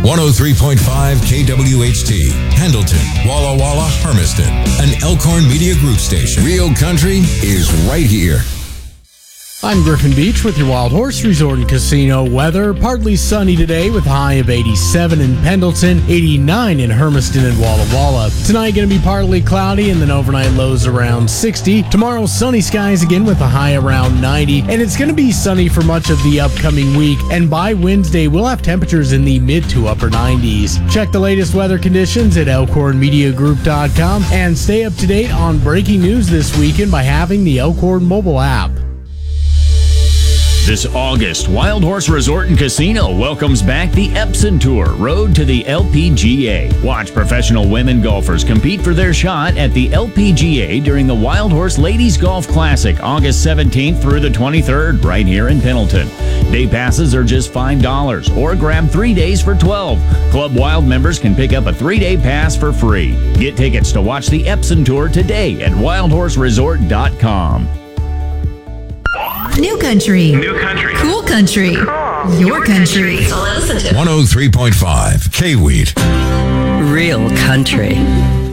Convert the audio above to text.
103.5 KWHT, Pendleton, Walla Walla, Hermiston, an Elkhorn Media Group station. Real country is right here. I'm Griffin Beach with your Wild Horse Resort and Casino weather. Partly sunny today with a high of 87 in Pendleton, 89 in Hermiston and Walla Walla. Tonight going to be partly cloudy and then overnight lows around 60. Tomorrow sunny skies again with a high around 90. And it's going to be sunny for much of the upcoming week. And by Wednesday, we'll have temperatures in the mid to upper 90s. Check the latest weather conditions at ElkhornMediaGroup.com and stay up to date on breaking news this weekend by having the Elkhorn mobile app. This August, Wild Horse Resort and Casino welcomes back the Epson Tour, Road to the LPGA. Watch professional women golfers compete for their shot at the LPGA during the Wild Horse Ladies Golf Classic, August 17th through the 23rd, right here in Pendleton. Day passes are just $5, or grab 3 days for $12. Club Wild members can pick up a 3-day pass for free. Get tickets to watch the Epson Tour today at wildhorseresort.com. New country. New country. Cool country. Cool. Your country. So listen to 103.5 K-Wheat. Real country.